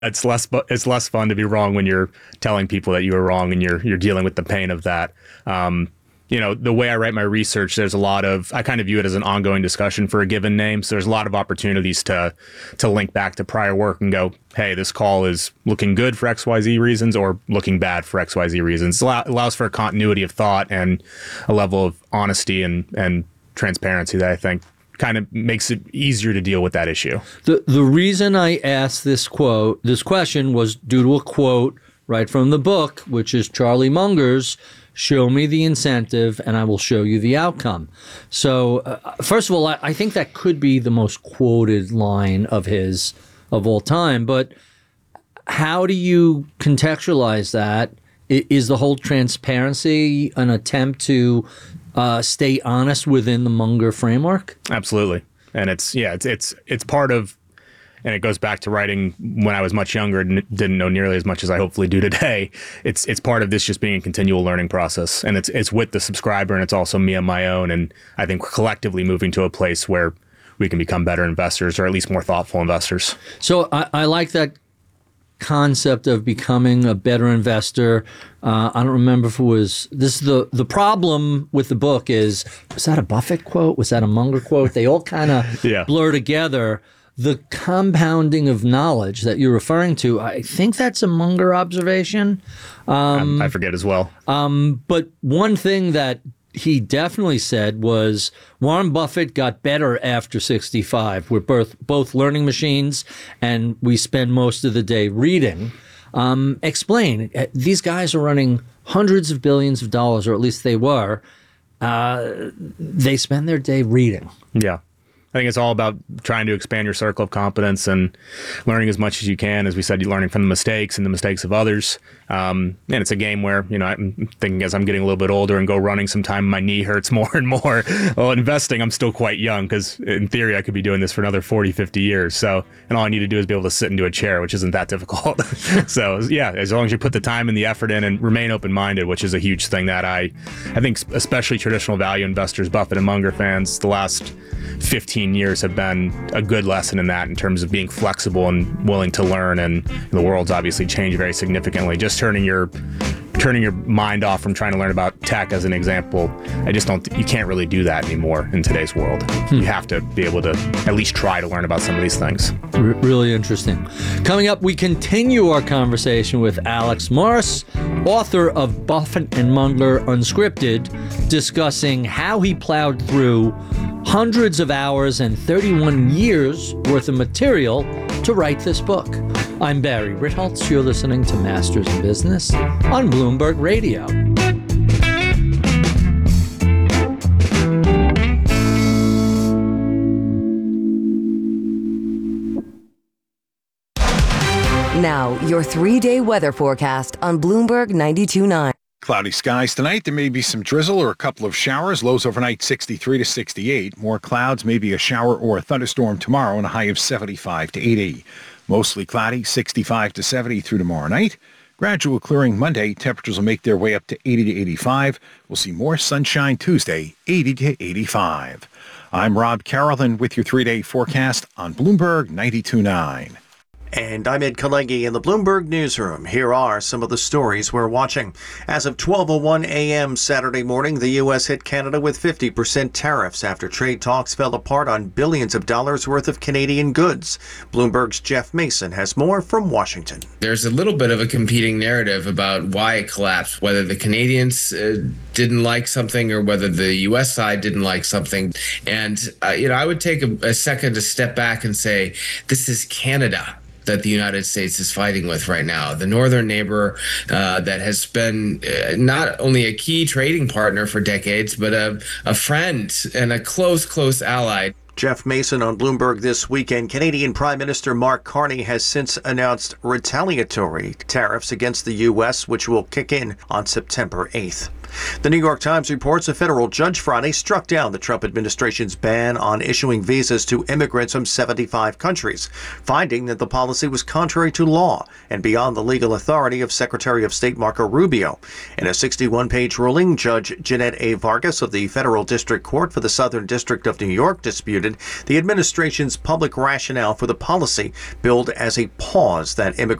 it's less fun to be wrong when you're telling people that you were wrong and you're dealing with the pain of that. The way I write my research, there's a lot of, I kind of view it as an ongoing discussion for a given name. So there's a lot of opportunities to link back to prior work and go, hey, this call is looking good for XYZ reasons or looking bad for XYZ reasons. It allows for a continuity of thought and a level of honesty and transparency that I think kind of makes it easier to deal with that issue. The reason I asked this question was due to a quote right from the book, which is Charlie Munger's, "Show me the incentive and I will show you the outcome." So first of all, I think that could be the most quoted line of his of all time. But how do you contextualize that? Is the whole transparency an attempt to stay honest within the Munger framework? Absolutely. And it's part of, and it goes back to writing when I was much younger and didn't know nearly as much as I hopefully do today. It's part of this just being a continual learning process. And it's with the subscriber, and it's also me on my own. And I think we're collectively moving to a place where we can become better investors, or at least more thoughtful investors. So I like that concept of becoming a better investor. I don't remember if it was, this is the problem with the book was that a Buffett quote? Was that a Munger quote? They all kind of blur together. The compounding of knowledge that you're referring to, I think that's a Munger observation. I forget as well. But one thing that he definitely said was Warren Buffett got better after 65. We're both learning machines, and we spend most of the day reading. Explain. These guys are running hundreds of billions of dollars, or at least they were. They spend their day reading. Yeah. I think it's all about trying to expand your circle of competence and learning as much as you can. As we said, you're learning from the mistakes and the mistakes of others. And it's a game where, I'm thinking as I'm getting a little bit older and go running sometime, my knee hurts more and more. Well, investing, I'm still quite young because in theory, I could be doing this for another 40, 50 years. So, and all I need to do is be able to sit into a chair, which isn't that difficult. So yeah, as long as you put the time and the effort in and remain open-minded, which is a huge thing that I think especially traditional value investors, Buffett and Munger fans, the last 15 years have been a good lesson in that, in terms of being flexible and willing to learn. And the world's obviously changed very significantly. Just turning your mind off from trying to learn about tech, as an example, you can't really do that anymore in today's world. You have to be able to at least try to learn about some of these things. Really interesting. Coming up, we continue our conversation with Alex Morris, author of Buffett and Munger Unscripted, discussing how he plowed through hundreds of hours and 31 years worth of material to write this book. I'm Barry Ritholtz. You're listening to Masters in Business on Bloomberg Radio. Now, your 3-day weather forecast on Bloomberg 92.9. Cloudy skies tonight. There may be some drizzle or a couple of showers. Lows overnight 63 to 68. More clouds, maybe a shower or a thunderstorm tomorrow, and a high of 75 to 80. Mostly cloudy, 65 to 70 through tomorrow night. Gradual clearing Monday. Temperatures will make their way up to 80 to 85. We'll see more sunshine Tuesday, 80 to 85. I'm Rob Carrollton with your 3-day forecast on Bloomberg 92.9. And I'm Ed Kalegi in the Bloomberg Newsroom. Here are some of the stories we're watching. As of 12:01 a.m. Saturday morning, the U.S. hit Canada with 50% tariffs after trade talks fell apart on billions of dollars worth of Canadian goods. Bloomberg's Jeff Mason has more from Washington. There's a little bit of a competing narrative about why it collapsed, whether the Canadians didn't like something or whether the U.S. side didn't like something. And, I would take a second to step back and say, this is Canada that the United States is fighting with right now, the northern neighbor that has been not only a key trading partner for decades, but a friend and a close ally. Jeff Mason on Bloomberg This Weekend. Canadian Prime Minister Mark Carney has since announced retaliatory tariffs against the U.S., which will kick in on September 8th. The New York Times reports a federal judge Friday struck down the Trump administration's ban on issuing visas to immigrants from 75 countries, finding that the policy was contrary to law and beyond the legal authority of Secretary of State Marco Rubio. In a 61-page ruling, Judge Jeanette A. Vargas of the Federal District Court for the Southern District of New York disputed the administration's public rationale for the policy, billed as a pause that immigrants